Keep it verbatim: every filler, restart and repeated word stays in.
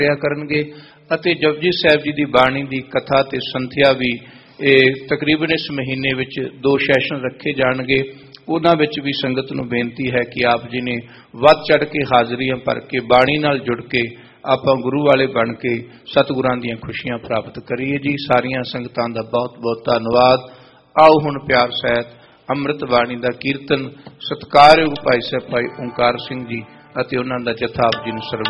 ਕਰਿਆ ਕਰਨਗੇ ਅਤੇ ਜਪਜੀ ਸਾਹਿਬ ਜੀ ਦੀ ਬਾਣੀ ਦੀ ਕਥਾ ਤੇ ਸੰਥਿਆ ਵੀ ਇਹ ਤਕਰੀਬਨ ਇਸ ਮਹੀਨੇ ਵਿੱਚ ਦੋ ਸੈਸ਼ਨ ਰੱਖੇ ਜਾਣਗੇ। ਉਹਨਾਂ ਵਿੱਚ ਵੀ ਸੰਗਤ ਨੂੰ ਬੇਨਤੀ ਹੈ ਕਿ ਆਪ ਜੀ ਨੇ ਵੱਧ ਚੜ੍ਹ ਕੇ ਹਾਜ਼ਰੀਆਂ ਭਰ ਕੇ ਬਾਣੀ ਨਾਲ ਜੁੜ ਕੇ ਆਪਾਂ ਗੁਰੂ ਵਾਲੇ ਬਣ ਕੇ ਸਤਿਗੁਰਾਂ ਦੀਆਂ ਖੁਸ਼ੀਆਂ ਪ੍ਰਾਪਤ ਕਰੀਏ ਜੀ। ਸਾਰੀਆਂ ਸੰਗਤਾਂ ਦਾ ਬਹੁਤ ਬਹੁਤ ਧੰਨਵਾਦ। ਆਓ ਹੁਣ ਪਿਆਰ ਸਹਿਤ ਅੰਮ੍ਰਿਤ ਬਾਣੀ ਦਾ ਕੀਰਤਨ ਸਤਿਕਾਰਯੋਗ ਭਾਈ ਸਾਹਿਬ ਭਾਈ ਓਂਕਾਰ ਸਿੰਘ ਜੀ ਅਤੇ ਉਹਨਾਂ ਦਾ ਜਥਾ ਆਪ ਜੀ ਨੂੰ ਸਰਵ